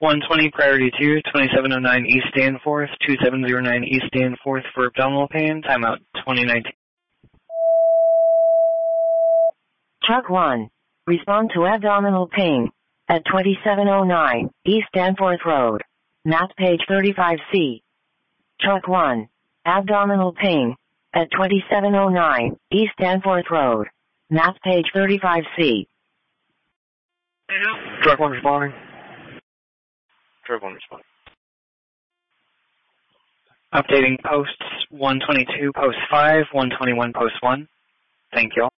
120 priority 2, 2709 East Danforth, 2709 East Danforth for abdominal pain, timeout 2019. Truck 1. Respond to abdominal pain at 2709 East Danforth Road. Map page 35C. Truck 1. Abdominal pain at 2709 East Danforth Road. Map page 35C. Truck 1 responding. Truck 1 responding. Updating posts 122, post 5, 121, post 1. Thank you all.